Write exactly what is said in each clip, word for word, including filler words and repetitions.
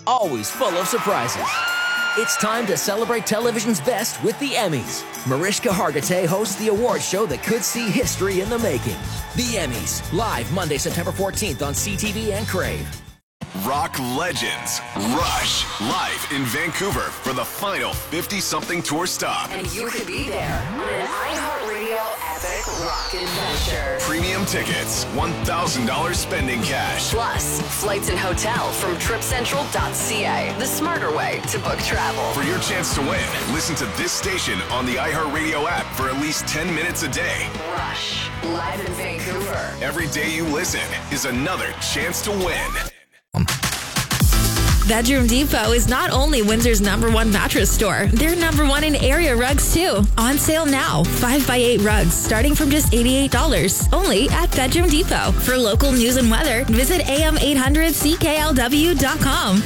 always full of surprises. It's time to celebrate television's best with the Emmys. Mariska Hargitay hosts the award show that could see history in the making. The Emmys, live Monday, September fourteenth on C T V and Crave. Rock legends Rush live in Vancouver for the final fifty-something tour stop. And you could be there on an iHeartRadio epic rock adventure. Premium tickets, one thousand dollars spending cash. Plus, flights and hotel from trip central dot c a, the smarter way to book travel. For your chance to win, listen to this station on the iHeartRadio app for at least ten minutes a day. Rush, live in Vancouver. Every day you listen is another chance to win. Bedroom Depot is not only Windsor's number one mattress store, they're number one in area rugs too. On sale now, five by eight rugs starting from just eighty-eight dollars. Only at Bedroom Depot. For local news and weather, visit A M eight hundred C K L W dot com.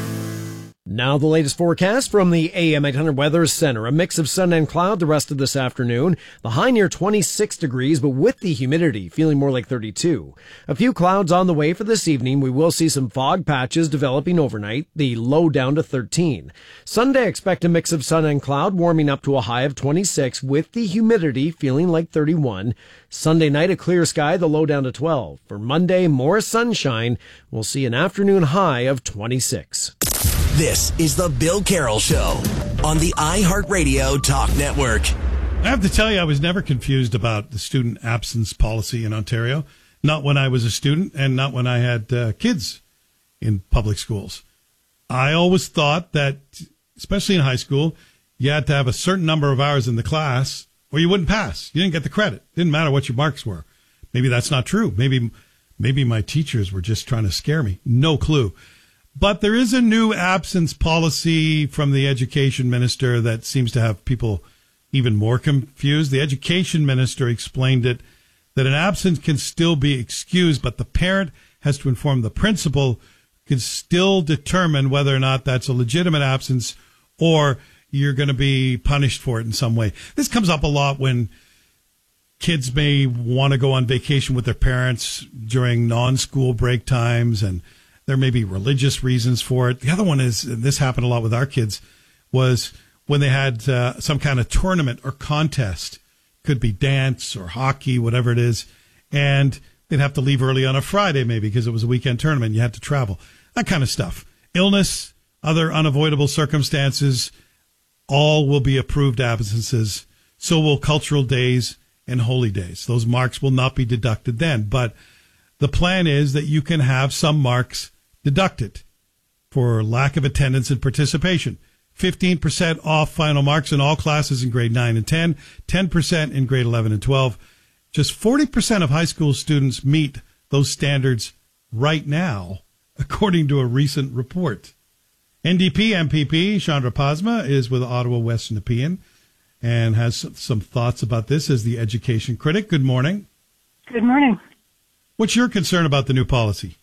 Now the latest forecast from the A M eight hundred Weather Center. A mix of sun and cloud the rest of this afternoon. The high near twenty-six degrees, but with the humidity feeling more like thirty-two. A few clouds on the way for this evening. We will see some fog patches developing overnight. The low down to thirteen. Sunday, expect a mix of sun and cloud, warming up to a high of twenty-six with the humidity feeling like thirty-one. Sunday night, a clear sky, the low down to twelve. For Monday, more sunshine. We'll see an afternoon high of twenty-six. This is the Bill Carroll Show on the iHeartRadio Talk Network. I have to tell you, I was never confused about the student absence policy in Ontario. Not when I was a student and not when I had uh, kids in public schools. I always thought that, especially in high school, you had to have a certain number of hours in the class or you wouldn't pass. You didn't get the credit. Didn't matter what your marks were. Maybe that's not true. Maybe, maybe my teachers were just trying to scare me. No clue. But there is a new absence policy from the education minister that seems to have people even more confused. The education minister explained it that an absence can still be excused, but the parent has to inform the principal, can still determine whether or not that's a legitimate absence or you're going to be punished for it in some way. This comes up a lot when kids may want to go on vacation with their parents during non-school break times, and there may be religious reasons for it. The other one is, and this happened a lot with our kids, was when they had uh, some kind of tournament or contest. Could be dance or hockey, whatever it is. And they'd have to leave early on a Friday maybe because it was a weekend tournament. You had to travel. That kind of stuff. Illness, other unavoidable circumstances, all will be approved absences. So will cultural days and holy days. Those marks will not be deducted then. But the plan is that you can have some marks deducted for lack of attendance and participation. fifteen percent off final marks in all classes in grade nine and ten, ten percent in grade eleven and twelve. Just forty percent of high school students meet those standards right now, according to a recent report. N D P M P P Chandra Pasma is with Ottawa West Nepean and has some thoughts about this as the education critic. Good morning. Good morning. What's your concern about the new policy?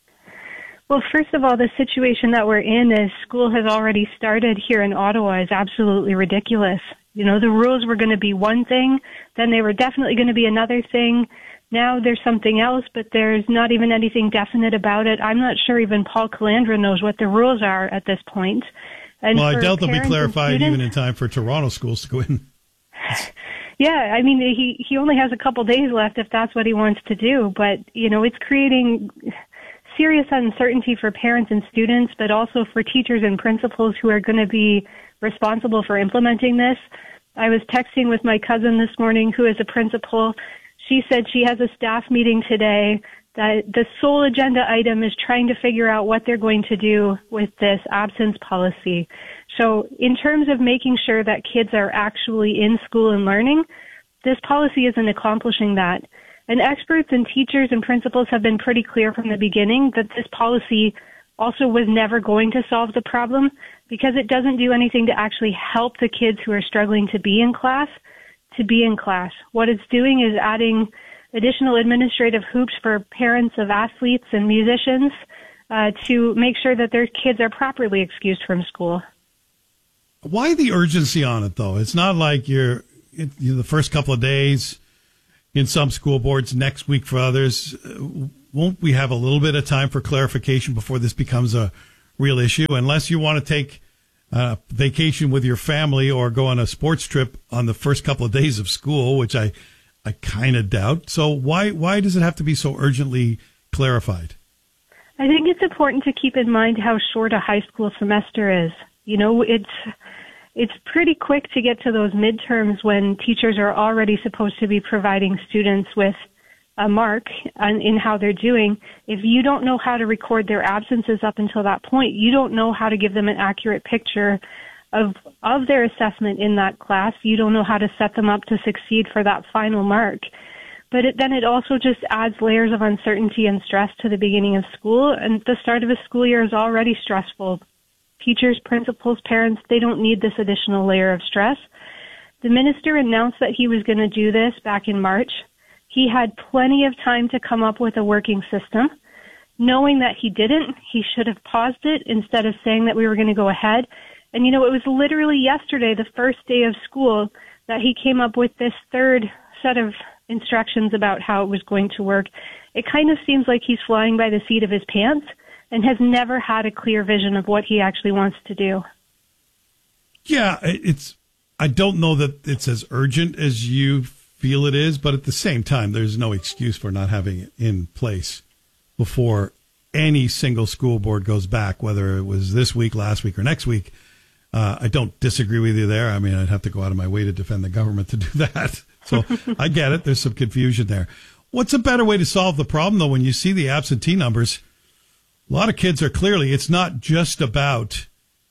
Well, first of all, the situation that we're in as school has already started here in Ottawa is absolutely ridiculous. You know, the rules were going to be one thing, then they were definitely going to be another thing. Now there's something else, but there's not even anything definite about it. I'm not sure even Paul Calandra knows what the rules are at this point. And well, I doubt they'll be parents clarified students, even in time for Toronto schools to go in. Yeah, I mean, he, he only has a couple days left if that's what he wants to do. But, you know, it's creating serious uncertainty for parents and students, but also for teachers and principals who are going to be responsible for implementing this. I was texting with my cousin this morning who is a principal. She said she has a staff meeting today that the sole agenda item is trying to figure out what they're going to do with this absence policy. So in terms of making sure that kids are actually in school and learning, this policy isn't accomplishing that. And experts and teachers and principals have been pretty clear from the beginning that this policy also was never going to solve the problem because it doesn't do anything to actually help the kids who are struggling to be in class to be in class. What it's doing is adding additional administrative hoops for parents of athletes and musicians uh, to make sure that their kids are properly excused from school. Why the urgency on it, though? It's not like you're, it, you know, the first couple of days in some school boards, next week for others. Won't we have a little bit of time for clarification before this becomes a real issue, unless you want to take uh, vacation with your family or go on a sports trip on the first couple of days of school, which I, I kind of doubt. So why why does it have to be so urgently clarified? I think it's important to keep in mind how short a high school semester is. You know, it's it's pretty quick to get to those midterms when teachers are already supposed to be providing students with a mark on, in how they're doing. If you don't know how to record their absences up until that point, you don't know how to give them an accurate picture of of their assessment in that class. You don't know how to set them up to succeed for that final mark. But it, then it also just adds layers of uncertainty and stress to the beginning of school, and the start of a school year is already stressful. Teachers, principals, parents, they don't need this additional layer of stress. The minister announced that he was going to do this back in March. He had plenty of time to come up with a working system. Knowing that he didn't, he should have paused it instead of saying that we were going to go ahead. And, you know, it was literally yesterday, the first day of school, that he came up with this third set of instructions about how it was going to work. It kind of seems like he's flying by the seat of his pants and has never had a clear vision of what he actually wants to do. Yeah, it's, I don't know that it's as urgent as you feel it is, but at the same time, there's no excuse for not having it in place before any single school board goes back, whether it was this week, last week, or next week. Uh, I don't disagree with you there. I mean, I'd have to go out of my way to defend the government to do that. So I get it. There's some confusion there. What's a better way to solve the problem, though, when you see the absentee numbers? A lot of kids are clearly, it's not just about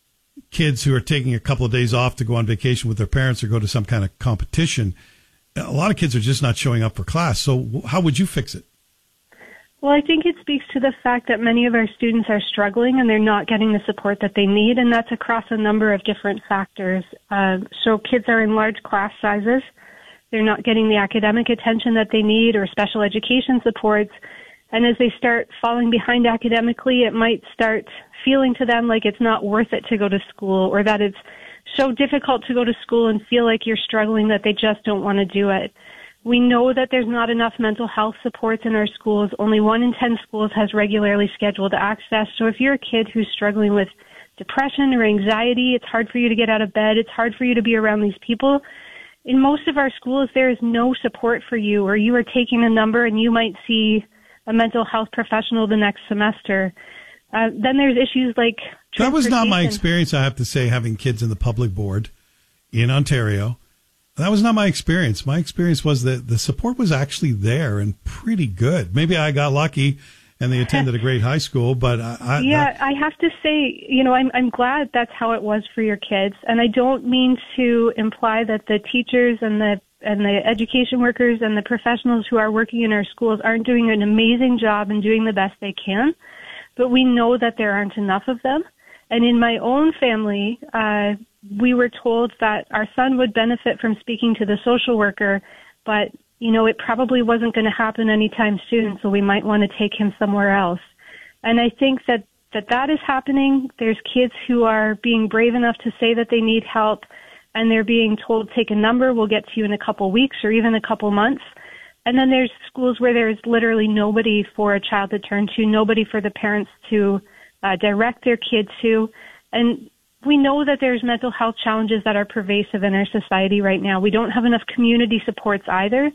kids who are taking a couple of days off to go on vacation with their parents or go to some kind of competition. A lot of kids are just not showing up for class. So how would you fix it? Well, I think it speaks to the fact that many of our students are struggling and they're not getting the support that they need, and that's across a number of different factors. Uh, so kids are in large class sizes. They're not getting the academic attention that they need or special education supports. And as they start falling behind academically, it might start feeling to them like it's not worth it to go to school, or that it's so difficult to go to school and feel like you're struggling that they just don't want to do it. We know that there's not enough mental health supports in our schools. Only one in ten schools has regularly scheduled access. So if you're a kid who's struggling with depression or anxiety, it's hard for you to get out of bed, it's hard for you to be around these people. In most of our schools, there is no support for you, or you are taking a number and you might see a mental health professional the next semester. Uh, then there's issues like that was not my experience, I have to say, having kids in the public board in Ontario. That was not my experience. My experience was that the support was actually there and pretty good. Maybe I got lucky and they attended a great high school, but I, I yeah, that, I have to say, you know, I'm I'm glad that's how it was for your kids, and I don't mean to imply that the teachers and the and the education workers and the professionals who are working in our schools aren't doing an amazing job and doing the best they can, but we know that there aren't enough of them. And in my own family, uh, we were told that our son would benefit from speaking to the social worker, but, you know, it probably wasn't going to happen anytime soon, so we might want to take him somewhere else. And I think that, that that is happening. There's kids who are being brave enough to say that they need help, and they're being told, take a number, we'll get to you in a couple weeks or even a couple months. And then there's schools where there's literally nobody for a child to turn to, nobody for the parents to uh, direct their kids to. And we know that there's mental health challenges that are pervasive in our society right now. We don't have enough community supports either.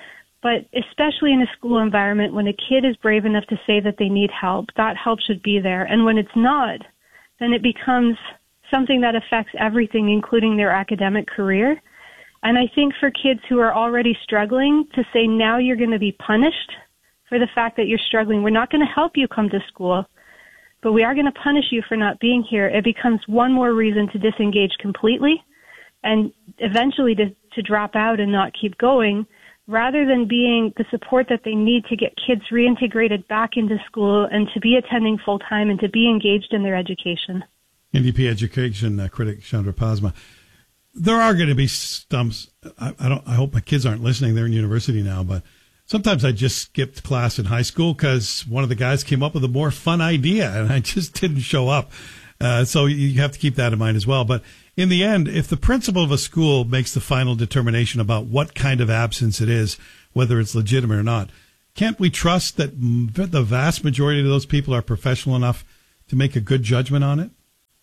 But especially in a school environment, when a kid is brave enough to say that they need help, that help should be there. And when it's not, then it becomes something that affects everything, including their academic career. And I think for kids who are already struggling to say, now you're going to be punished for the fact that you're struggling, we're not going to help you come to school, but we are going to punish you for not being here, it becomes one more reason to disengage completely and eventually to, to drop out and not keep going, rather than being the support that they need to get kids reintegrated back into school and to be attending full time and to be engaged in their education. N D P education uh, critic Chandra Pasma. There are going to be stumps. I, I don't. I hope my kids aren't listening. They're in university now, but sometimes I just skipped class in high school because one of the guys came up with a more fun idea, and I just didn't show up. Uh, so you have to keep that in mind as well. But in the end, if the principal of a school makes the final determination about what kind of absence it is, whether it's legitimate or not, can't we trust that the vast majority of those people are professional enough to make a good judgment on it?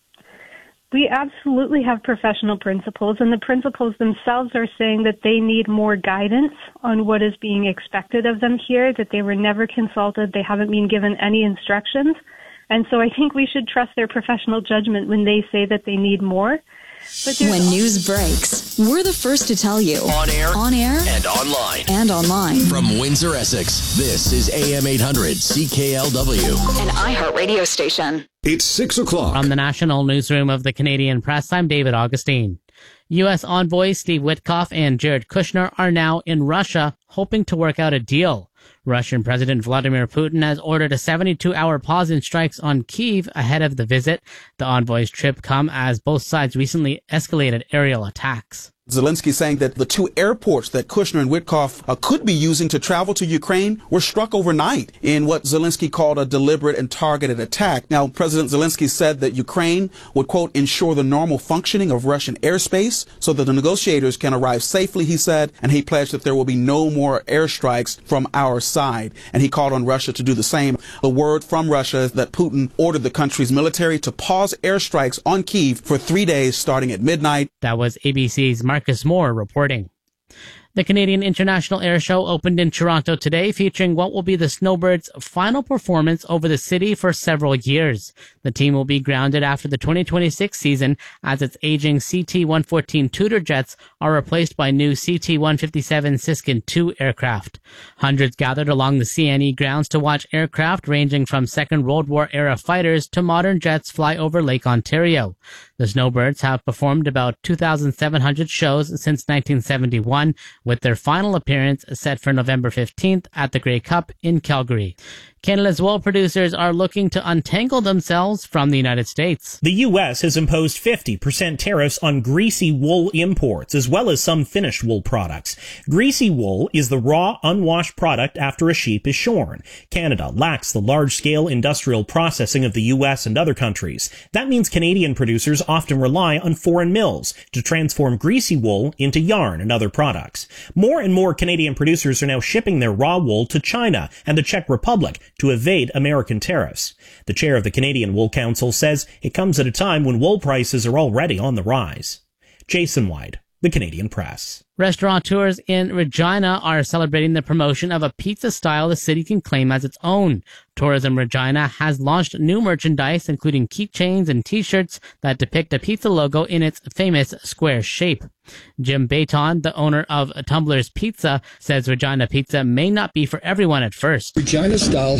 We absolutely have professional principals, and the principals themselves are saying that they need more guidance on what is being expected of them here, that they were never consulted, they haven't been given any instructions. And so I think we should trust their professional judgment when they say that they need more. But when news breaks, we're the first to tell you. On air, on air, and online. And online. From Windsor, Essex, this is A M eight hundred C K L W. An iHeart radio station. It's six o'clock. From the National Newsroom of the Canadian Press, I'm David Augustine. U S envoys Steve Witkoff and Jared Kushner are now in Russia, hoping to work out a deal. Russian President Vladimir Putin has ordered a seventy-two hour pause in strikes on Kyiv ahead of the visit. The envoys' trip come as both sides recently escalated aerial attacks. Zelensky saying that the two airports that Kushner and Witkoff uh, could be using to travel to Ukraine were struck overnight in what Zelensky called a deliberate and targeted attack. Now, President Zelensky said that Ukraine would, quote, ensure the normal functioning of Russian airspace so that the negotiators can arrive safely, he said, and he pledged that there will be no more airstrikes from our side. And he called on Russia to do the same. The word from Russia is that Putin ordered the country's military to pause airstrikes on Kyiv for three days starting at midnight. That was A B C's Marcus Moore reporting. The Canadian International Air Show opened in Toronto today, featuring what will be the Snowbirds' final performance over the city for several years. The team will be grounded after the twenty twenty-six season as its aging C T one fourteen Tudor jets are replaced by new C T one fifty-seven Siskin two aircraft. Hundreds gathered along the C N E grounds to watch aircraft ranging from Second World War-era fighters to modern jets fly over Lake Ontario. The Snowbirds have performed about two thousand seven hundred shows since nineteen seventy-one, with their final appearance set for November fifteenth at the Grey Cup in Calgary. Canada's wool producers are looking to untangle themselves from the United States. The U S has imposed fifty percent tariffs on greasy wool imports, as well as some finished wool products. Greasy wool is the raw, unwashed product after a sheep is shorn. Canada lacks the large-scale industrial processing of the U S and other countries. That means Canadian producers often rely on foreign mills to transform greasy wool into yarn and other products. More and more Canadian producers are now shipping their raw wool to China and the Czech Republic to evade American tariffs. The chair of the Canadian Wool Council says it comes at a time when wool prices are already on the rise. Jason White, the Canadian Press. Restaurateurs in Regina are celebrating the promotion of a pizza style the city can claim as its own. Tourism Regina has launched new merchandise, including keychains and t-shirts that depict a pizza logo in its famous square shape. Jim Bayton, the owner of Tumbler's Pizza, says Regina pizza may not be for everyone at first. Regina style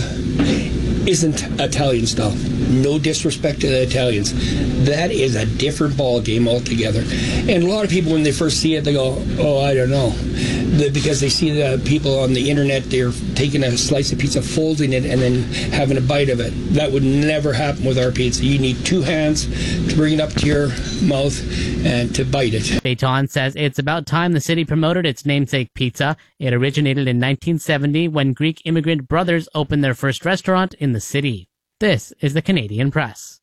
isn't Italian style. No disrespect to the Italians. That is a different ball game altogether. And a lot of people, when they first see it, they go, oh, I don't know. The, because they see the people on the internet, they're taking a slice of pizza, folding it, and then having a bite of it. That would never happen with our pizza. You need two hands to bring it up to your mouth and to bite it. Bayton says it's about time the city promoted its namesake pizza. It originated in nineteen seventy when Greek immigrant brothers opened their first restaurant in the city. This is the Canadian Press.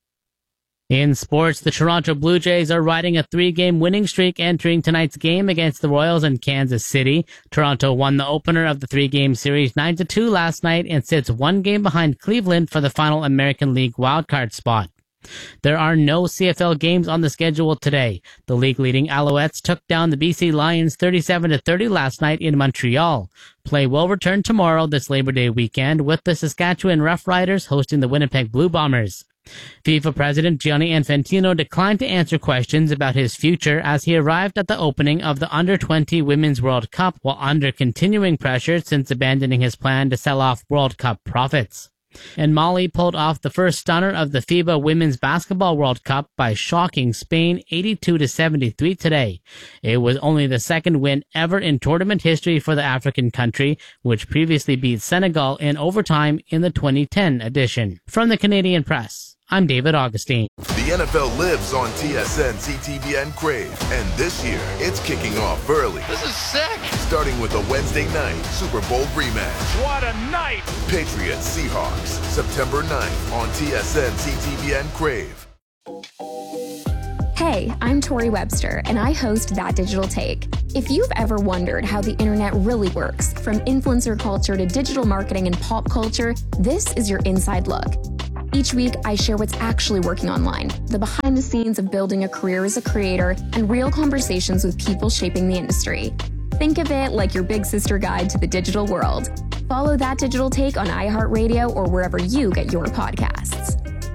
In sports, the Toronto Blue Jays are riding a three-game winning streak entering tonight's game against the Royals in Kansas City. Toronto won the opener of the three-game series nine to two last night and sits one game behind Cleveland for the final American League wildcard spot. There are no C F L games on the schedule today. The league-leading Alouettes took down the B C Lions thirty-seven to thirty last night in Montreal. Play will return tomorrow this Labor Day weekend, with the Saskatchewan Roughriders hosting the Winnipeg Blue Bombers. FIFA President Gianni Infantino declined to answer questions about his future as he arrived at the opening of the under twenty Women's World Cup while under continuing pressure since abandoning his plan to sell off World Cup profits. And Mali pulled off the first stunner of the FIBA Women's Basketball World Cup by shocking Spain eighty-two to seventy-three today. It was only the second win ever in tournament history for the African country, which previously beat Senegal in overtime in the twenty ten edition. From the Canadian Press, I'm David Augustine. The N F L lives on T S N C T V N Crave, and this year it's kicking off early. This is sick! Starting with a Wednesday night Super Bowl rematch. What a night! Patriots Seahawks, September ninth on T S N C T V N Crave. Hey, I'm Tori Webster, and I host That Digital Take. If you've ever wondered how the internet really works, from influencer culture to digital marketing and pop culture, this is your inside look. Each week, I share what's actually working online, the behind the scenes of building a career as a creator, and real conversations with people shaping the industry. Think of it like your big sister guide to the digital world. Follow That Digital Take on iHeartRadio or wherever you get your podcasts.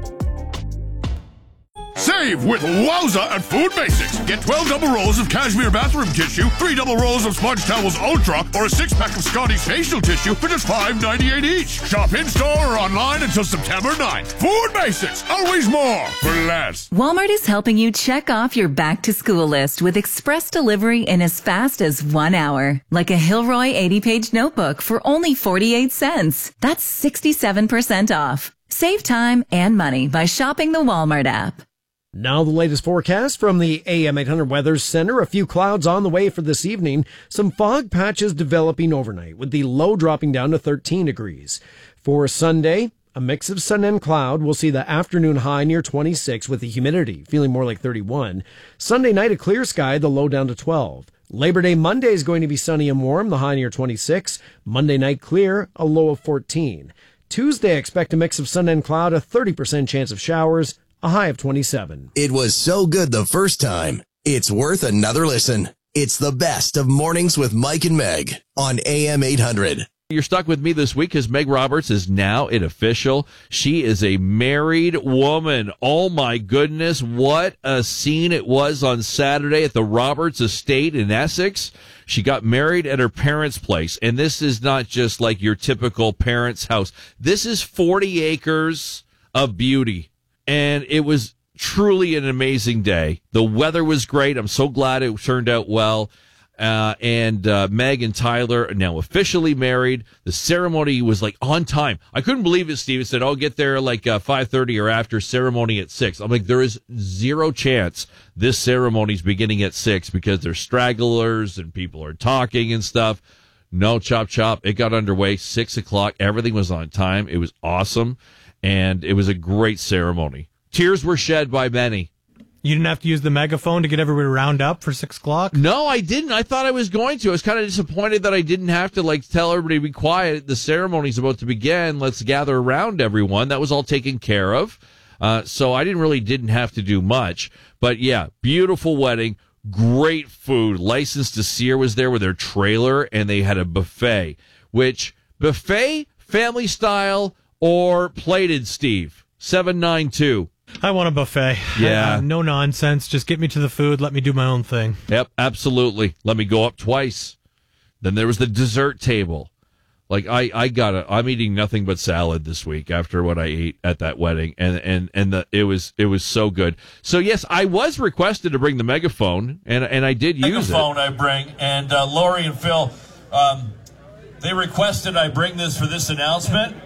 Save with Wowza at Food Basics. Get twelve double rolls of cashmere bathroom tissue, three double rolls of Sponge Towels Ultra, or a six-pack of Scotty's facial tissue for just five ninety-eight each. Shop in-store or online until September ninth. Food Basics. Always more for less. Walmart is helping you check off your back-to-school list with express delivery in as fast as one hour. Like a Hilroy eighty-page notebook for only forty-eight cents. That's sixty-seven percent off. Save time and money by shopping the Walmart app. Now the latest forecast from the A M eight hundred Weather Center. A few clouds on the way for this evening. Some fog patches developing overnight with the low dropping down to thirteen degrees. For Sunday, a mix of sun and cloud. We'll see the afternoon high near twenty-six with the humidity feeling more like thirty-one. Sunday night, a clear sky, the low down to twelve. Labor Day Monday is going to be sunny and warm, the high near twenty-six. Monday night clear, a low of fourteen. Tuesday, expect a mix of sun and cloud, a thirty percent chance of showers, a high of twenty-seven. It was so good the first time. It's worth another listen. It's the best of Mornings with Mike and Meg on A M eight hundred. You're stuck with me this week because Meg Roberts is now an official. She is a married woman. Oh, my goodness. What a scene it was on Saturday at the Roberts estate in Essex. She got married at her parents' place, and this is not just like your typical parents' house. This is forty acres of beauty, and it was truly an amazing day. The weather was great. I'm so glad it turned out well. Uh, and uh, Meg and Tyler are now officially married. The ceremony was like on time. I couldn't believe it, Steve. It said, I'll get there like uh, five thirty or after, ceremony at six. I'm like, there is zero chance this ceremony's beginning at six because there's stragglers and people are talking and stuff. No, chop, chop. It got underway six o'clock. Everything was on time. It was awesome. And it was a great ceremony. Tears were shed by many. You didn't have to use the megaphone to get everybody round up for six o'clock? No, I didn't. I thought I was going to. I was kind of disappointed that I didn't have to like tell everybody to be quiet. The ceremony's about to begin. Let's gather around everyone. That was all taken care of. Uh, so I didn't really didn't have to do much. But yeah, beautiful wedding. Great food. Licensed to Sear was there with their trailer, and they had a buffet. Which, buffet, family style, or plated, Steve? seven nine two. I want a buffet. Yeah. Uh, no nonsense. Just get me to the food. Let me do my own thing. Yep, absolutely. Let me go up twice. Then there was the dessert table. Like I, I got a, I'm eating nothing but salad this week after what I ate at that wedding, and and and the it was it was so good. So yes, I was requested to bring the megaphone, and and I did use megaphone it. I bring, and uh, Lori and Phil, um, they requested I bring this for this announcement.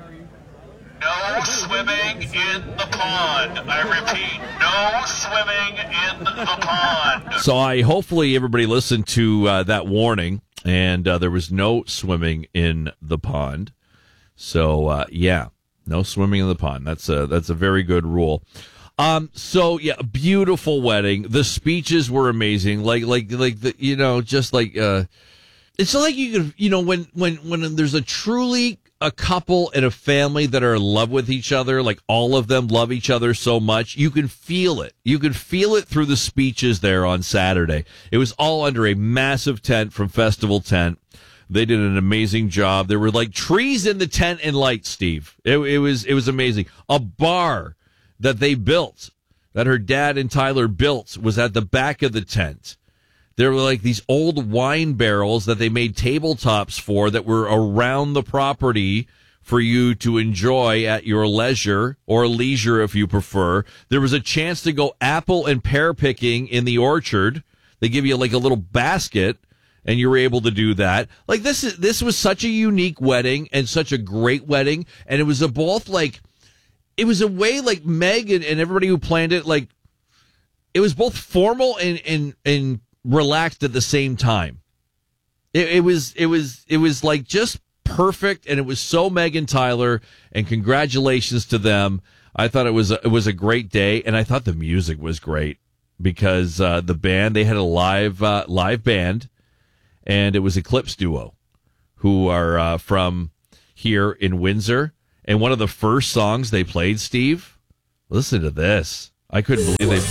No swimming in the pond. I repeat, no swimming in the pond. So I hopefully everybody listened to uh, that warning, and uh, there was no swimming in the pond. So uh, yeah, no swimming in the pond. That's a that's a very good rule. Um, so yeah, beautiful wedding. The speeches were amazing. Like like like the you know just like uh, it's like you could you know when when when there's a truly a couple and a family that are in love with each other, like all of them love each other so much, you can feel it. You can feel it through the speeches there on Saturday. It was all under a massive tent from Festival Tent. They did an amazing job. There were like trees in the tent and lights, Steve. It, it was it was amazing. A bar that they built, that her dad and Tyler built, was at the back of the tent. There were like these old wine barrels that they made tabletops for that were around the property for you to enjoy at your leisure or leisure if you prefer. There was a chance to go apple and pear picking in the orchard. They give you like a little basket and you were able to do that. Like this is, this was such a unique wedding and such a great wedding. And it was a both like, it was a way like Meg and, and everybody who planned it, like it was both formal and, and, and, relaxed at the same time. It, it was it was it was like just perfect, and it was so Meg and Tyler, and congratulations to them. I thought it was a, it was a great day, and I thought the music was great because uh, the band, they had a live uh, live band, and it was Eclipse Duo, who are uh, from here in Windsor, And one of the first songs they played, Steve, listen to this. I couldn't believe they...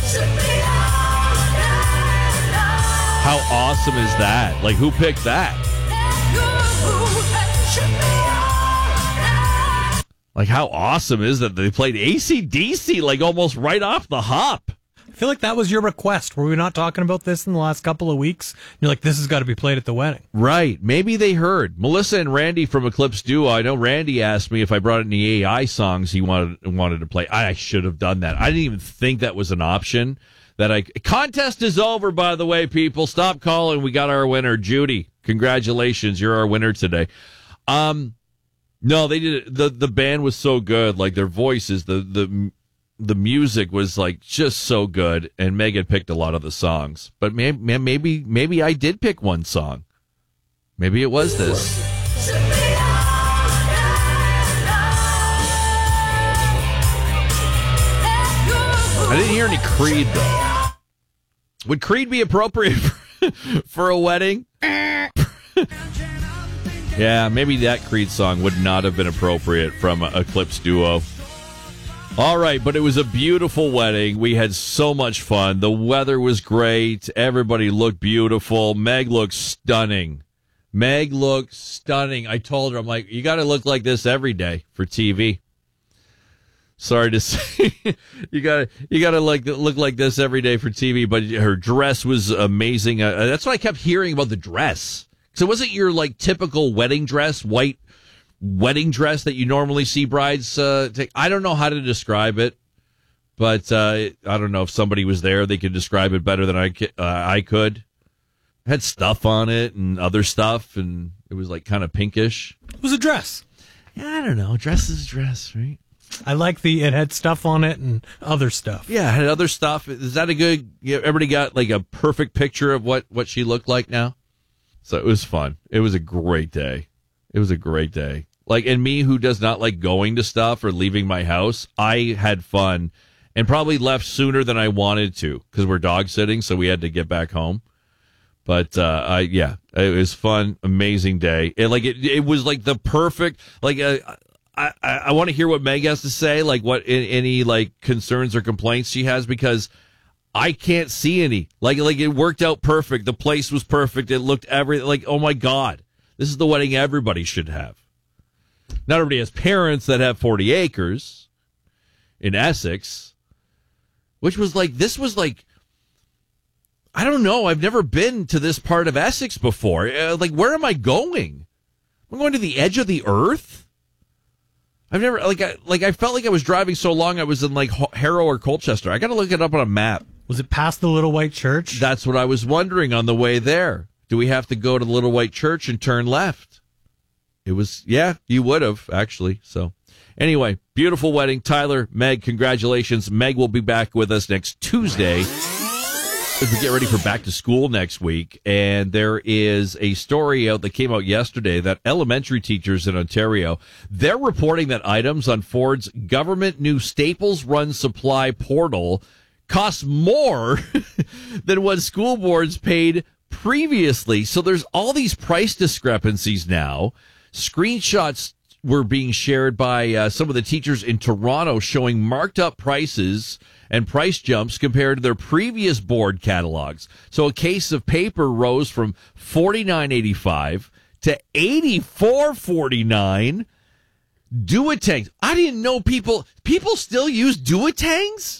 How awesome is that? Like, who picked that? Like, how awesome is that they played A C D C, like, almost right off the hop? I feel like that was your request. Were we not talking about this in the last couple of weeks? You're like, this has got to be played at the wedding. Right. Maybe they heard. Melissa and Randy from Eclipse Duo. I know Randy asked me if I brought any A I songs he wanted wanted to play. I should have done that. I didn't even think that was an option. That I contest is over, by the way, people. Stop calling. We got our winner, Judy. Congratulations. You're our winner today. Um, no, they did it. The, the band was so good. Like, their voices, the, the, the music was like just so good, and Meg had picked a lot of the songs. But maybe, maybe, maybe I did pick one song. Maybe it was this. I didn't hear any Creed though. Would Creed be appropriate for, for a wedding? Yeah, maybe that Creed song would not have been appropriate from Eclipse Duo. All right, but it was a beautiful wedding. We had so much fun. The weather was great. Everybody looked beautiful. Meg looked stunning. Meg looked stunning. I told her, I'm like, you got to look like this every day for T V. Sorry to say, you got to you got to like look like this every day for T V. But her dress was amazing. Uh, that's what I kept hearing about the dress. So it wasn't your like typical wedding dress, white wedding dress that you normally see brides uh, take. I don't know how to describe it, but uh, I don't know if somebody was there, they could describe it better than I, uh, I could. It had stuff on it and other stuff, and it was like kind of pinkish. It was a dress. Yeah, I don't know. Dress is dress, right? I like the, it had stuff on it and other stuff. Yeah, it had other stuff. Is that a good, you know, everybody got like a perfect picture of what, what she looked like now? So it was fun. It was a great day. It was a great day. Like, and me who does not like going to stuff or leaving my house, I had fun and probably left sooner than I wanted to because we're dog sitting, so we had to get back home. But, uh, I, yeah, it was fun. Amazing day. It, like, it, it was like the perfect, like, uh, I, I, I want to hear what Meg has to say, like what any like concerns or complaints she has, because I can't see any. Like, like it worked out perfect. The place was perfect. It looked every like, oh my God, this is the wedding everybody should have. Not everybody has parents that have forty acres in Essex, which was like, this was like, I don't know. I've never been to this part of Essex before. Uh, like, where am I going? I'm going to the edge of the earth. I've never, like, I, like, I felt like I was driving so long I was in, like, Harrow or Colchester. I got to look it up on a map. Was it past the Little White Church? That's what I was wondering on the way there. Do we have to go to the Little White Church and turn left? It was, yeah, you would have, actually. So, anyway, beautiful wedding. Tyler, Meg, congratulations. Meg will be back with us next Tuesday as we get ready for back to school next week. And there is a story out that came out yesterday that elementary teachers in Ontario, they're reporting that items on Ford's government new Staples Run Supply portal cost more than what school boards paid previously. So there's all these price discrepancies now. Screenshots were being shared by uh, some of the teachers in Toronto showing marked up prices and price jumps compared to their previous board catalogs. So a case of paper rose from forty-nine eighty-five to eighty-four forty-nine. Duotangs. I didn't know people people still use Duotangs?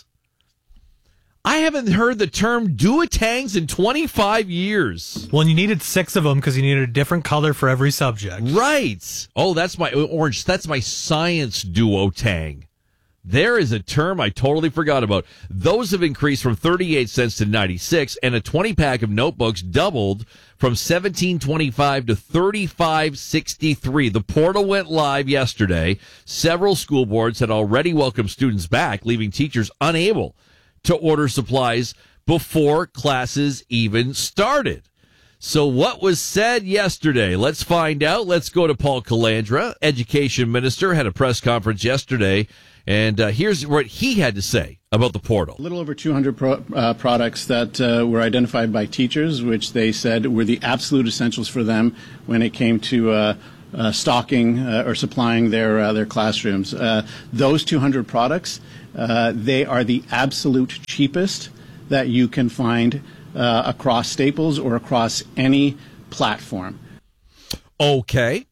I haven't heard the term Duotangs in twenty-five years. Well, and you needed six of them because you needed a different color for every subject. Right. Oh, that's my orange. That's my science Duotang. There is a term I totally forgot about. Those have increased from thirty-eight cents to ninety-six, and a twenty-pack of notebooks doubled from seventeen twenty-five to thirty-five sixty-three. The portal went live yesterday. Several school boards had already welcomed students back, leaving teachers unable to order supplies before classes even started. So what was said yesterday? Let's find out. Let's go to Paul Calandra, Education Minister, had a press conference yesterday. And uh, here's what he had to say about the portal. A little over two hundred pro- uh, products that uh, were identified by teachers, which they said were the absolute essentials for them when it came to uh, uh, stocking uh, or supplying their uh, their classrooms. Uh, those two hundred products, uh, they are the absolute cheapest that you can find uh, across Staples or across any platform. Okay.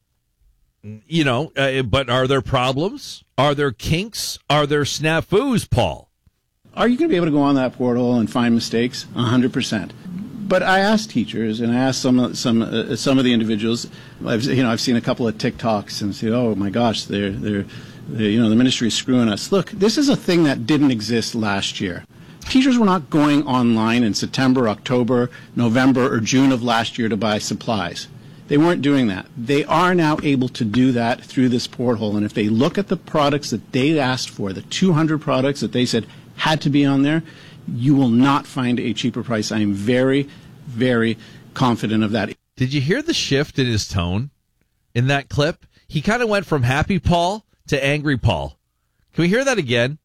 You know, uh, but are there problems? Are there kinks? Are there snafus, Paul? Are you going to be able to go on that portal and find mistakes? one hundred percent. But I asked teachers, and I asked some some uh, some of the individuals. I've you know I've seen a couple of TikToks and say, oh my gosh, they're they're, they're you know the ministry is screwing us. Look, this is a thing that didn't exist last year. Teachers were not going online in September, October, November, or June of last year to buy supplies. They weren't doing that. They are now able to do that through this portal. And if they look at the products that they asked for, the two hundred products that they said had to be on there, you will not find a cheaper price. I am very, very confident of that. Did you hear the shift in his tone in that clip? He kind of went from happy Paul to angry Paul. Can we hear that again?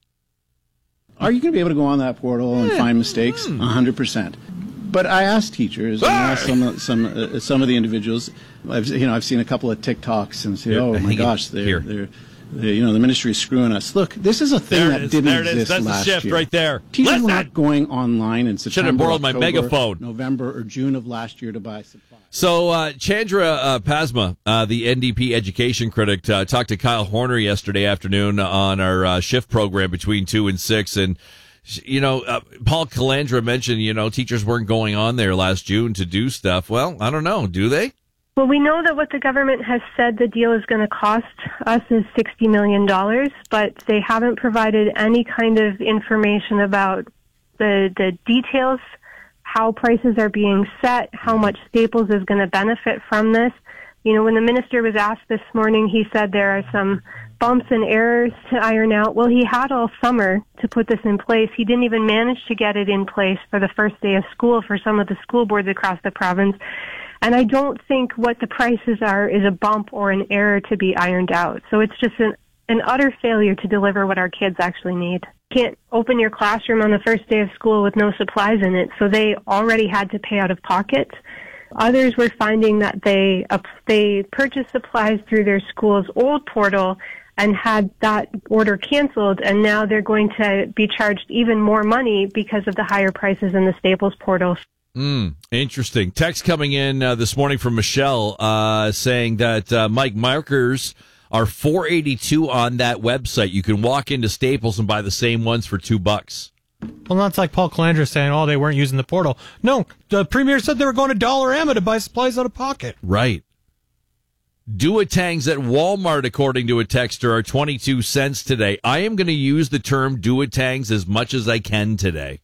Are you going to be able to go on that portal and Yeah. find mistakes? one hundred percent. But I asked teachers, and I asked some some uh, some of the individuals. I've you know I've seen a couple of TikToks and say, Here, oh my hang it gosh, they're, here. they're they're you know the ministry is screwing us. Look, this is a thing There it that is, didn't there it is. exist That's the last shift year. right there. Teachers Listen. were not going online in September, Should have borrowed my October, megaphone. November or June of last year to buy supplies. So uh, Chandra uh, Pasma, uh, the N D P education critic, uh, talked to Kyle Horner yesterday afternoon on our uh, shift program between two and six, and you know, uh, Paul Calandra mentioned, you know, teachers weren't going on there last June to do stuff. Well, I don't know. Do they? Well, we know that what the government has said the deal is going to cost us is sixty million dollars, but they haven't provided any kind of information about the the details, how prices are being set, how much Staples is going to benefit from this. You know, when the minister was asked this morning, he said there are some bumps and errors to iron out. Well, he had all summer to put this in place. He didn't even manage to get it in place for the first day of school for some of the school boards across the province. And I don't think what the prices are is a bump or an error to be ironed out. So it's just an, an utter failure to deliver what our kids actually need. You can't open your classroom on the first day of school with no supplies in it, so they already had to pay out of pocket. Others were finding that they uh, they purchased supplies through their school's old portal and had that order canceled, and now they're going to be charged even more money because of the higher prices in the Staples portal. Mm, interesting. Text coming in uh, this morning from Michelle uh, saying that uh, Mike markers are four eighty-two on that website. You can walk into Staples and buy the same ones for two bucks. Well, that's like Paul Calandra saying, oh, they weren't using the portal. No, the premier said they were going to Dollarama to buy supplies out of pocket. Right. Duotangs at Walmart, according to a texter, are twenty-two cents today. I am going to use the term Duotangs as much as I can today.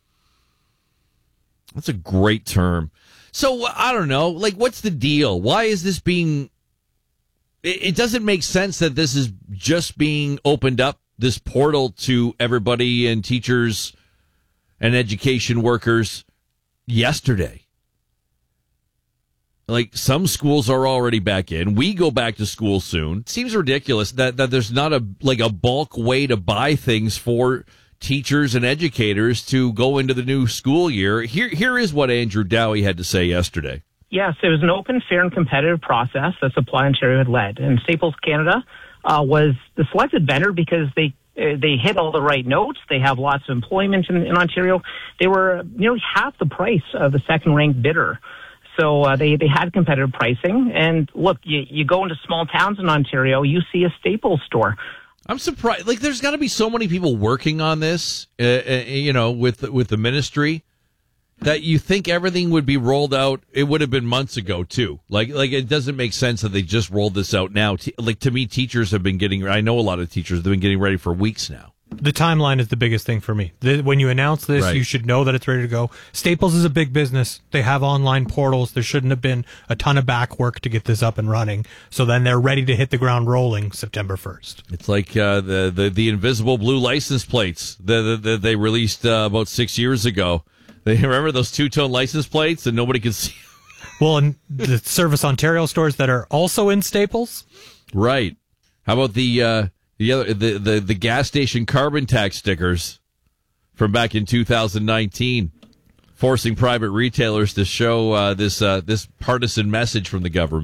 That's a great term. So, I don't know. Like, what's the deal? Why is this being... It, it doesn't make sense that this is just being opened up, this portal, to everybody and teachers and education workers yesterday. Like, some schools are already back in. We go back to school soon. It seems ridiculous that, that there's not a like a bulk way to buy things for teachers and educators to go into the new school year. Here, here is what Andrew Dowie had to say yesterday. Yes, it was an open, fair, and competitive process that Supply Ontario had led. And Staples Canada uh, was the selected vendor because they uh, they hit all the right notes. They have lots of employment in, in Ontario. They were nearly half the price of the second-ranked bidder. So uh, they, they had competitive pricing. And look, you, you go into small towns in Ontario, you see a Staples store. I'm surprised. Like, there's got to be so many people working on this, uh, uh, you know, with with the ministry, that you think everything would be rolled out. It would have been months ago too. Like, like it doesn't make sense that they just rolled this out now. T- like to me, teachers have been getting. I know a lot of teachers have been getting ready for weeks now. The timeline is the biggest thing for me. The, when you announce this, Right. you should know that it's ready to go. Staples is a big business. They have online portals. There shouldn't have been a ton of back work to get this up and running. So then they're ready to hit the ground rolling September first. It's like uh, the, the the invisible blue license plates that the, the, they released uh, about six years ago. They remember those two-tone license plates and nobody could see. Well, and the Service Ontario stores that are also in Staples. Right. How about the uh, the other the, the the gas station carbon tax stickers from back in two thousand nineteen, forcing private retailers to show uh, this uh, this partisan message from the government?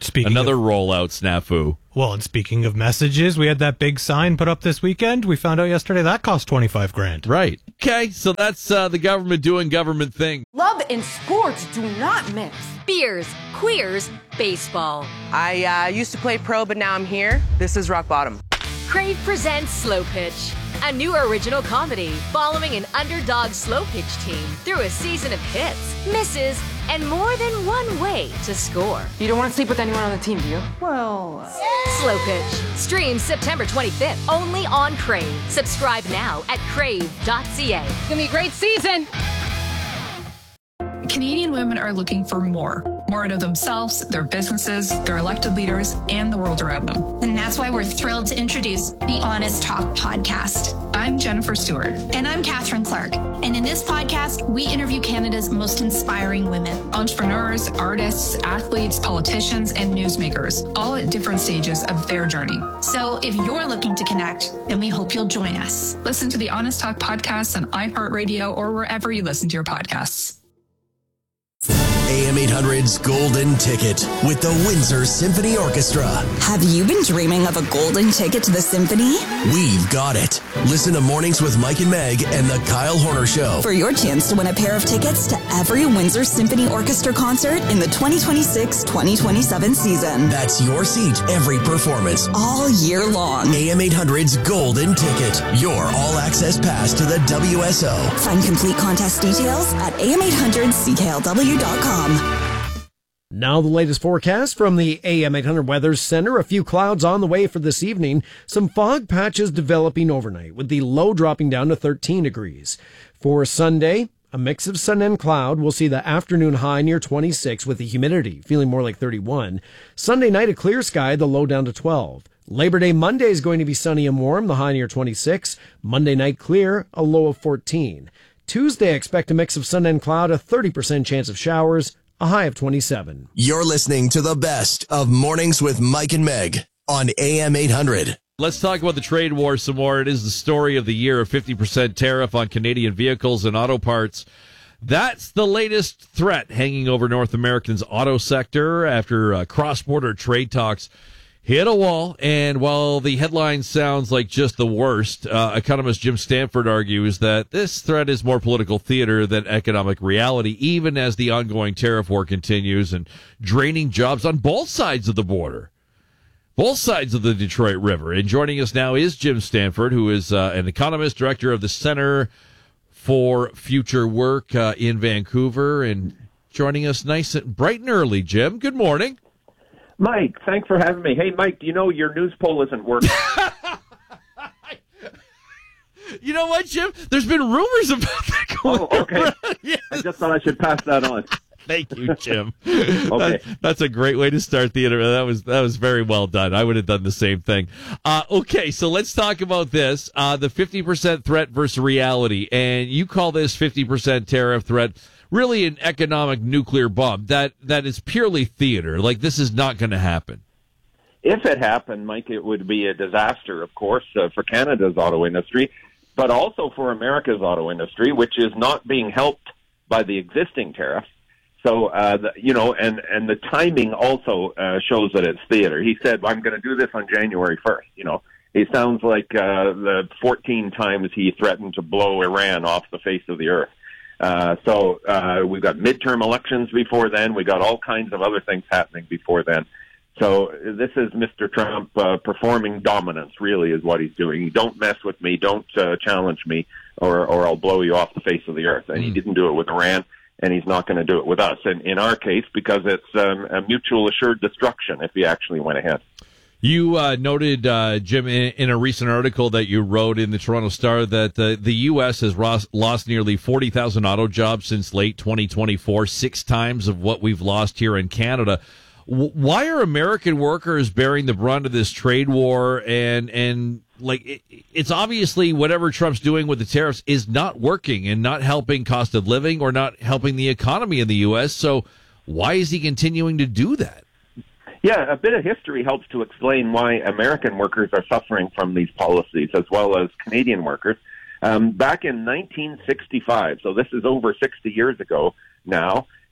Speaking Another of, rollout snafu. Well, and speaking of messages, we had that big sign put up this weekend. We found out yesterday that cost twenty-five grand. Right. Okay, so that's uh, the government doing government thing. Love and sports do not mix. Beers, queers, baseball. I uh, used to play pro, but now I'm here. This is rock bottom. Crave presents Slow Pitch, a new original comedy following an underdog slow pitch team through a season of hits, misses, and more than one way to score. You don't want to sleep with anyone on the team, do you? Well... Uh... Slow Pitch. Streams September twenty-fifth, only on Crave. Subscribe now at crave dot c a. It's going to be a great season! Canadian women are looking for more. More out of themselves, their businesses, their elected leaders, and the world around them. And that's why we're thrilled to introduce the Honest Talk podcast. I'm Jennifer Stewart. And I'm Catherine Clark. And in this podcast, we interview Canada's most inspiring women. Entrepreneurs, artists, athletes, politicians, and newsmakers, all at different stages of their journey. So if you're looking to connect, then we hope you'll join us. Listen to the Honest Talk podcast on iHeartRadio or wherever you listen to your podcasts. A M eight hundred's Golden Ticket with the Windsor Symphony Orchestra. Have you been dreaming of a golden ticket to the symphony? We've got it. Listen to Mornings with Mike and Meg and the Kyle Horner Show for your chance to win a pair of tickets to every Windsor Symphony Orchestra concert in the twenty twenty-six twenty twenty-seven season. That's your seat every performance all year long. A M eight hundred's Golden Ticket, your all-access pass to the W S O. Find complete contest details at a m eight hundred c k l w dot com. Now the latest forecast from the A M eight hundred Weather Center. A few clouds on the way for this evening. Some fog patches developing overnight with the low dropping down to thirteen degrees. For Sunday, a mix of sun and cloud. We'll see the afternoon high near twenty-six with the humidity feeling more like thirty-one. Sunday night, a clear sky, the low down to twelve. Labor Day Monday is going to be sunny and warm, the high near twenty-six. Monday night clear, a low of fourteen. Tuesday, expect a mix of sun and cloud, a thirty percent chance of showers, a high of twenty-seven. You're listening to the best of Mornings with Mike and Meg on A M eight hundred. Let's talk about the trade war some more. It is the story of the year, a fifty percent tariff on Canadian vehicles and auto parts. That's the latest threat hanging over North America's auto sector after uh, cross-border trade talks hit a wall. And while the headline sounds like just the worst, uh, economist Jim Stanford argues that this threat is more political theater than economic reality, even as the ongoing tariff war continues and draining jobs on both sides of the border, both sides of the Detroit River. And joining us now is Jim Stanford, who is uh, an economist, director of the Center for Future Work uh, in Vancouver, and joining us nice and bright and early. Jim, good morning. Mike, thanks for having me. Hey, Mike, do you know your news poll isn't working? You know what, Jim? There's been rumors about that going Oh, okay. around. Yes. I just thought I should pass that on. Thank you, Jim. Okay. That, that's a great way to start the interview. That was that was very well done. I would have done the same thing. Uh, okay, so let's talk about this. Uh, the fifty percent threat versus reality. And you call this fifty percent tariff threat really an economic nuclear bomb. That that is purely theater. Like, this is not going to happen. If it happened, Mike, it would be a disaster, of course, uh, for Canada's auto industry, but also for America's auto industry, which is not being helped by the existing tariffs. So, uh, the, you know, and, and the timing also uh, shows that it's theater. He said, well, I'm going to do this on January first. You know, it sounds like uh, the fourteen times he threatened to blow Iran off the face of the earth. Uh, so uh, we've got midterm elections before then. We got all kinds of other things happening before then. So this is Mister Trump uh, performing dominance, really, is what he's doing. Don't mess with me. Don't uh, challenge me, or, or I'll blow you off the face of the earth. And mm. he didn't do it with Iran, and he's not going to do it with us. And in our case, because it's um, a mutual assured destruction if he actually went ahead. You uh, noted, uh, Jim, in, in a recent article that you wrote in the Toronto Star that the, the U S has lost, lost nearly forty thousand auto jobs since late twenty twenty-four, six times of what we've lost here in Canada. W- why are American workers bearing the brunt of this trade war? And, and like, it, it's obviously whatever Trump's doing with the tariffs is not working and not helping cost of living or not helping the economy in the U S. So why is he continuing to do that? Yeah, a bit of history helps to explain why American workers are suffering from these policies, as well as Canadian workers. Um, back in nineteen sixty-five, so this is over sixty years ago now,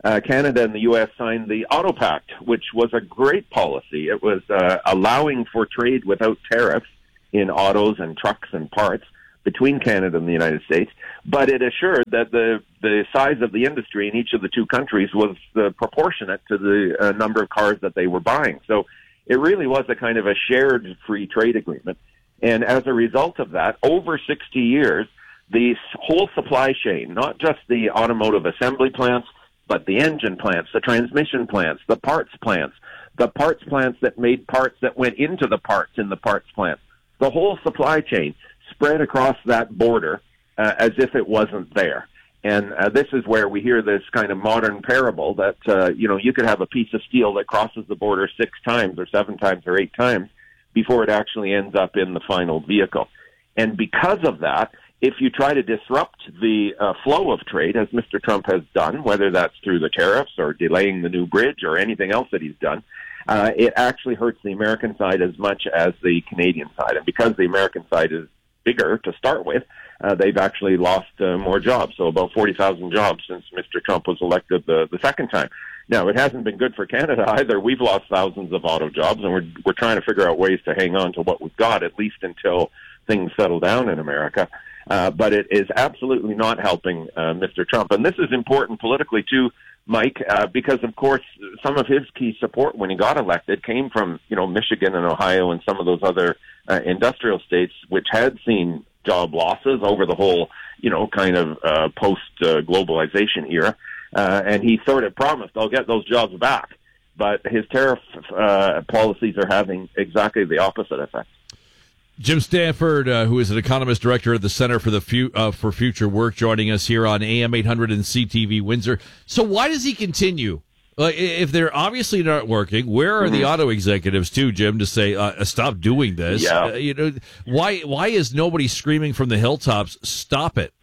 uh, Canada and the U S signed the Auto Pact, which was a great policy. It was uh, allowing for trade without tariffs in autos and trucks and parts between Canada and the United States, but it assured that the, the size of the industry in each of the two countries was uh, proportionate to the uh, number of cars that they were buying. So it really was a kind of a shared free trade agreement. And as a result of that, over sixty years, the whole supply chain, not just the automotive assembly plants, but the engine plants, the transmission plants, the parts plants, the parts plants that made parts that went into the parts in the parts plants, the whole supply chain spread across that border uh, as if it wasn't there. And uh, this is where we hear this kind of modern parable that, uh, you know, you could have a piece of steel that crosses the border six times or seven times or eight times before it actually ends up in the final vehicle. And because of that, if you try to disrupt the uh, flow of trade, as Mister Trump has done, whether that's through the tariffs or delaying the new bridge or anything else that he's done, uh, it actually hurts the American side as much as the Canadian side. And because the American side is bigger to start with, uh, they've actually lost uh, more jobs, so about forty thousand jobs since Mister Trump was elected the, the second time. Now, it hasn't been good for Canada either. We've lost thousands of auto jobs, and we're we're trying to figure out ways to hang on to what we've got, at least until things settle down in America. Uh, but it is absolutely not helping uh, Mister Trump. And this is important politically, too, Mike, uh, because, of course, some of his key support when he got elected came from, you know, Michigan and Ohio and some of those other uh, industrial states, which had seen job losses over the whole, you know, kind of uh, post-globalization uh, era. Uh, and he sort of promised, I'll get those jobs back. But his tariff uh, policies are having exactly the opposite effect. Jim Stanford, uh, who is an economist director at the Center for the Fu- uh, for Future Work, joining us here on A M eight hundred and C T V Windsor. So why does he continue? Like, if they're obviously not working, where are mm-hmm. the auto executives too, Jim, to say uh, stop doing this? Yeah. Uh, you know, why why is nobody screaming from the hilltops, stop it?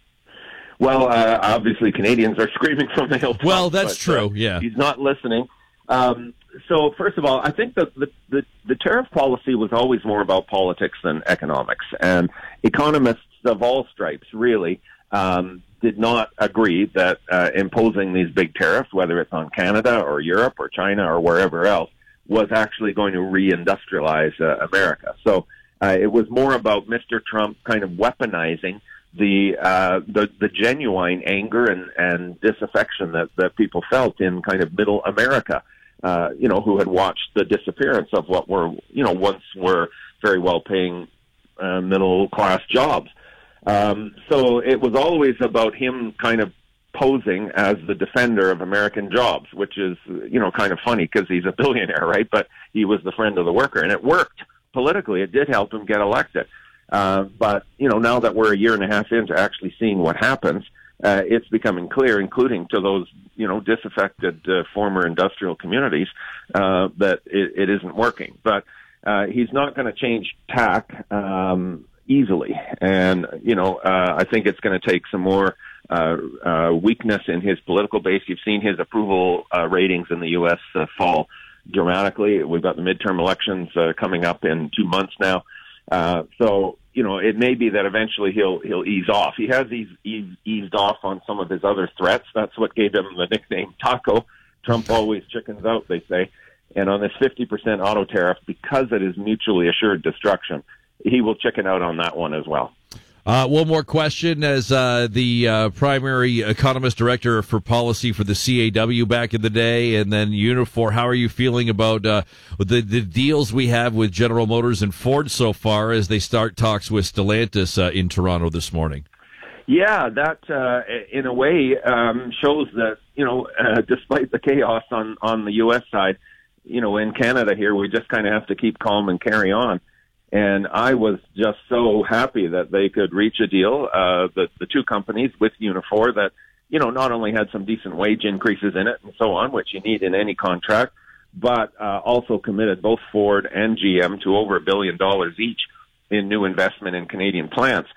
Well, uh, obviously Canadians are screaming from the hilltops. Well, that's but, true. Uh, yeah, he's not listening. Um, so, first of all, I think that the, the, the tariff policy was always more about politics than economics. And economists of all stripes, really, um, did not agree that uh, imposing these big tariffs, whether it's on Canada or Europe or China or wherever else, was actually going to reindustrialize uh, America. So uh, it was more about Mister Trump kind of weaponizing the uh, the, the genuine anger and, and disaffection that, that people felt in kind of middle America. Uh, you know, who had watched the disappearance of what were, you know, once were very well-paying uh, middle-class jobs. Um, so it was always about him kind of posing as the defender of American jobs, which is, you know, kind of funny because he's a billionaire, right? But he was the friend of the worker, and it worked politically. It did help him get elected. Uh, but, you know, now that we're a year and a half into actually seeing what happens, Uh, it's becoming clear, including to those, you know, disaffected uh, former industrial communities, uh, that it, it isn't working. But uh, he's not going to change tack um, easily. And, you know, uh, I think it's going to take some more uh, uh, weakness in his political base. You've seen his approval uh, ratings in the U S uh, fall dramatically. We've got the midterm elections uh, coming up in two months now. Uh, so, you know, it may be that eventually he'll he'll ease off. He has eased, eased, eased off on some of his other threats. That's what gave him the nickname Taco. Trump always chickens out, they say. And on this fifty percent auto tariff, because it is mutually assured destruction, he will chicken out on that one as well. Uh, one more question. As uh, the uh, primary economist director for policy for the C A W back in the day, and then Unifor, how are you feeling about uh, the, the deals we have with General Motors and Ford so far as they start talks with Stellantis uh, in Toronto this morning? Yeah, that uh, in a way um, shows that, you know, uh, despite the chaos on, on the U S side, you know, in Canada here, we just kind of have to keep calm and carry on. And I was just so happy that they could reach a deal, uh, the, the two companies with Unifor that, you know, not only had some decent wage increases in it and so on, which you need in any contract, but uh, also committed both Ford and G M to over a billion dollars each in new investment in Canadian plants.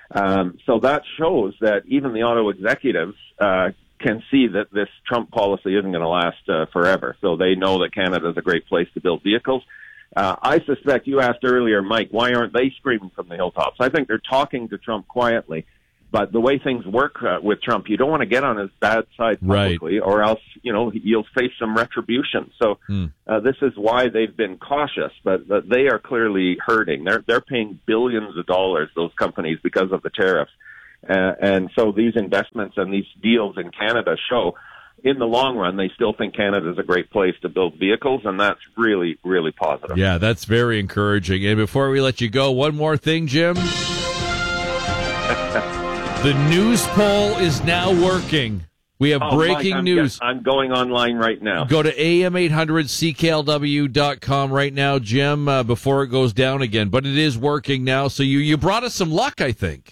Um, so that shows that even the auto executives uh, can see that this Trump policy isn't going to last uh, forever. So they know that Canada is a great place to build vehicles. Uh, I suspect you asked earlier, Mike, why aren't they screaming from the hilltops? I think they're talking to Trump quietly. But the way things work uh, with Trump, you don't want to get on his bad side publicly, right, or else, you know, you'll face some retribution. So mm. uh, this is why they've been cautious, but, but they are clearly hurting. They're they're paying billions of dollars, those companies, because of the tariffs. Uh, and so these investments and these deals in Canada show, in the long run, they still think Canada is a great place to build vehicles, and that's really, really positive. Yeah, that's very encouraging. And before we let you go, one more thing, Jim. The news poll is now working. We have oh, breaking Mike, I'm, news. I'm going online right now. Go to A M eight hundred C K L W dot com right now, Jim, uh, before it goes down again. But it is working now, so you, you brought us some luck, I think.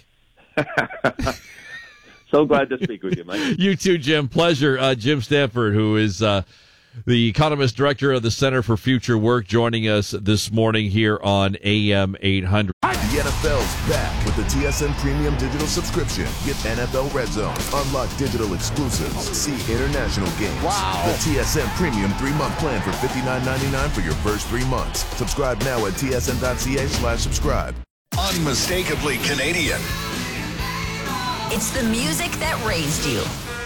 So glad to speak with you, Mike. You too, Jim. Pleasure. Uh, Jim Stanford, who is uh, the economist director of the Center for Future Work, joining us this morning here on A M eight hundred. The N F L's back with the T S N Premium Digital Subscription. Get N F L Red Zone, unlock digital exclusives, see international games. Wow. The T S N Premium three-month plan for fifty-nine ninety-nine for your first three months. Subscribe now at T S N dot C A slash subscribe. Unmistakably Canadian. It's the music that raised you.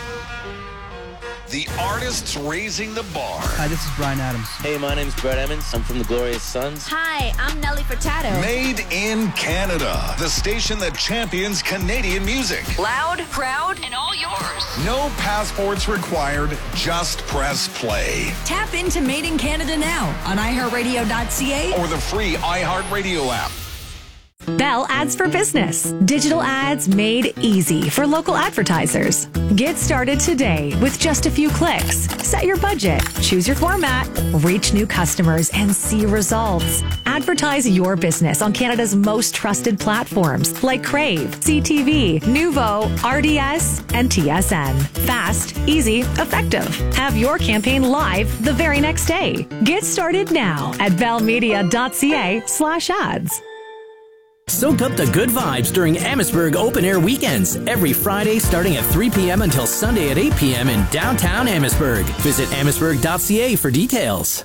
The artists raising the bar. Hi, this is Bryan Adams. Hey, my name's Brett Emmons. I'm from the Glorious Sons. Hi, I'm Nelly Furtado. Made in Canada. The station that champions Canadian music. Loud, proud, and all yours. No passports required. Just press play. Tap into Made in Canada now on i heart radio dot c a or the free iHeartRadio app. Bell Ads for Business. Digital ads made easy for local advertisers. Get started today with just a few clicks. Set your budget, choose your format, reach new customers, and see results. Advertise your business on Canada's most trusted platforms like Crave, C T V, Nuvo, R D S, and T S N. Fast, easy, effective. Have your campaign live the very next day. Get started now at bell media dot c a slash ads. Soak up the good vibes during Amherstburg Open Air Weekends, every Friday starting at three p.m. until Sunday at eight p.m. in downtown Amherstburg. Visit amherstburg dot c a for details.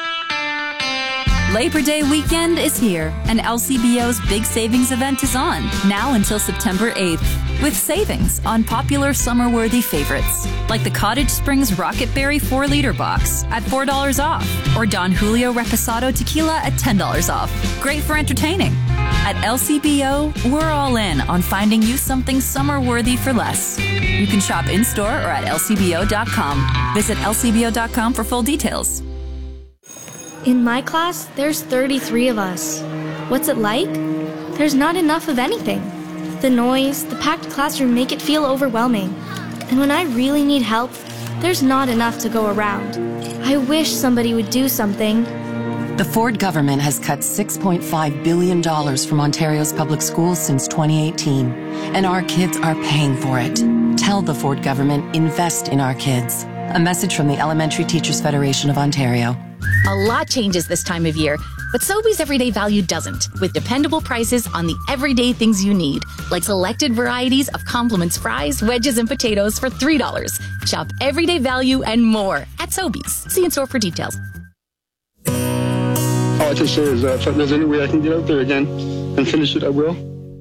Labor Day weekend is here, and L C B O's big savings event is on, now until September eighth, with savings on popular summer-worthy favorites, like the Cottage Springs Rocket Berry four liter box at four dollars off, or Don Julio Reposado Tequila at ten dollars off. Great for entertaining. At L C B O, we're all in on finding you something summer-worthy for less. You can shop in-store or at L C B O dot com. Visit L C B O dot com for full details. In my class, there's thirty-three of us. What's it like? There's not enough of anything. The noise, the packed classroom make it feel overwhelming. And when I really need help, there's not enough to go around. I wish somebody would do something. The Ford government has cut six point five billion dollars from Ontario's public schools since twenty eighteen, and our kids are paying for it. Tell the Ford government, invest in our kids. A message from the Elementary Teachers Federation of Ontario. A lot changes this time of year, but Sobeys Everyday Value doesn't, with dependable prices on the everyday things you need, like selected varieties of Compliments fries, wedges, and potatoes for three dollars. Shop Everyday Value and more at Sobeys. See in store for details. All I can say is that if there's any way I can get out there again and finish it, I will.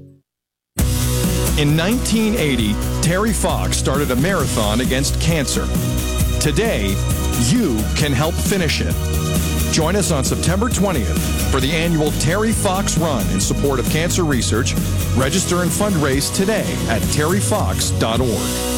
In nineteen eighty, Terry Fox started a marathon against cancer. Today, you can help finish it. Join us on September twentieth for the annual Terry Fox Run in support of cancer research. Register and fundraise today at terry fox dot org.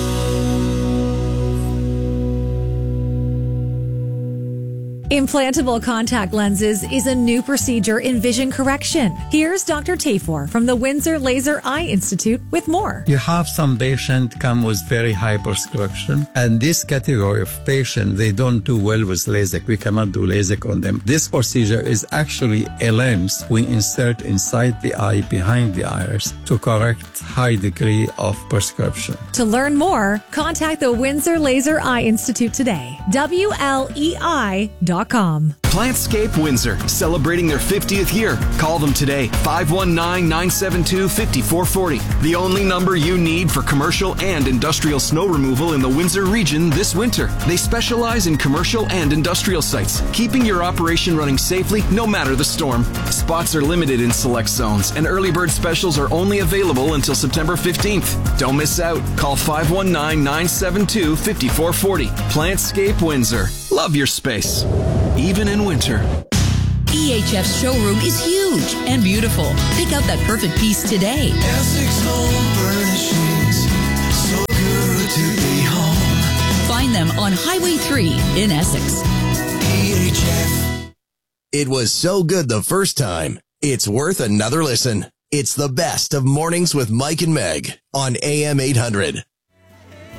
Implantable contact lenses is a new procedure in vision correction. Here's Doctor Tafor from the Windsor Laser Eye Institute with more. You have some patients come with very high prescription, and this category of patient, they don't do well with LASIK. We cannot do LASIK on them. This procedure is actually a lens we insert inside the eye, behind the iris, to correct high degree of prescription. To learn more, contact the Windsor Laser Eye Institute today. W L E I dot com. Plantscape Windsor, celebrating their fiftieth year. Call them today, five one nine, nine seven two, five four four zero. The only number you need for commercial and industrial snow removal in the Windsor region this winter. They specialize in commercial and industrial sites, keeping your operation running safely no matter the storm. Spots are limited in select zones, and early bird specials are only available until September fifteenth. Don't miss out. Call five one nine, nine seven two, five four four zero. Plantscape Windsor. Love your space, even in winter. E H F's showroom is huge and beautiful. Pick out that perfect piece today. Essex Home Furnishings, so good to be home. Find them on Highway three in Essex. E H F. It was so good the first time, it's worth another listen. It's the best of Mornings with Mike and Meg on A M eight hundred.